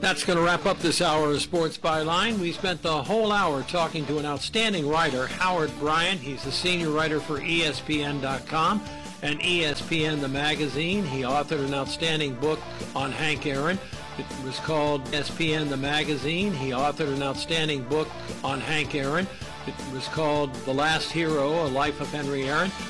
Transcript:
That's going to wrap up this hour of Sports Byline. We spent the whole hour talking to an outstanding writer, Howard Bryant. He's a senior writer for ESPN.com and ESPN the magazine. He authored an outstanding book on Hank Aaron. It was called ESPN the magazine. He authored an outstanding book on Hank Aaron. It was called The Last Hero, A Life of Henry Aaron.